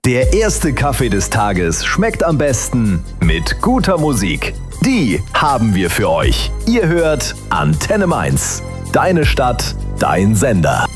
Der erste Kaffee des Tages schmeckt am besten mit guter Musik. Die haben wir für euch. Ihr hört Antenne Mainz. Deine Stadt, dein Sender.